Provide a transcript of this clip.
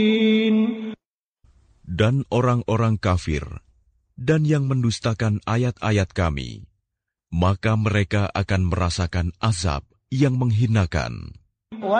Dan orang-orang kafir dan yang mendustakan ayat-ayat kami, maka mereka akan merasakan azab yang menghinakan.